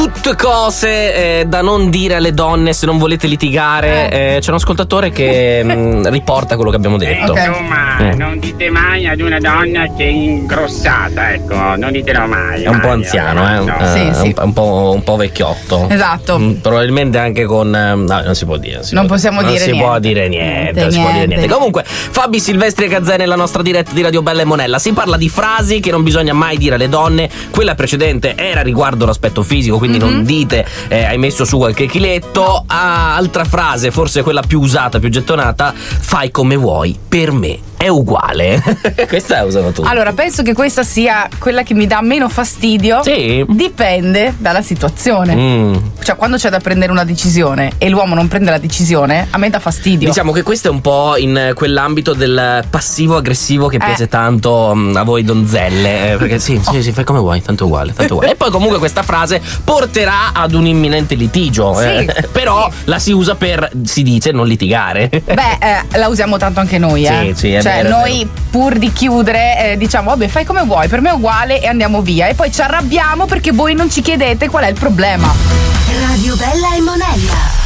brutte cose da non dire alle donne se non volete litigare. C'è un ascoltatore che riporta quello che abbiamo detto. Insomma, non dite mai ad una donna che è ingrossata, ecco, non ditelo mai. È un po' anziano, no. Sì. Un po' vecchiotto. Esatto. Probabilmente anche con no, non si può dire. Non possiamo dire niente. Non si può dire niente. Comunque, Fabi Silvestri e Gazzè nella nostra diretta di Radio Bella e Monella. Si parla di frasi che non bisogna mai dire alle donne. Quella precedente era riguardo l'aspetto fisico, quindi non dite hai messo su qualche chiletto. Altra frase, forse quella più usata, più gettonata: fai come vuoi, per me è uguale. Questa la usano tutti. Allora, penso che questa sia quella che mi dà meno fastidio. Sì. Dipende dalla situazione. Cioè, quando c'è da prendere una decisione e l'uomo non prende la decisione, a me dà fastidio. Diciamo che questo è un po' in quell'ambito del passivo-aggressivo che piace tanto a voi donzelle. Perché sì, fai come vuoi, tanto uguale. E poi comunque questa frase porterà ad un imminente litigio. Sì, però la si usa per, si dice, non litigare. La usiamo tanto anche noi, Sì, è cioè, vero, noi pur di chiudere diciamo vabbè, fai come vuoi, per me è uguale, e andiamo via. E poi ci arrabbiamo perché voi non ci chiedete qual è il problema. Radio Bella e Monella.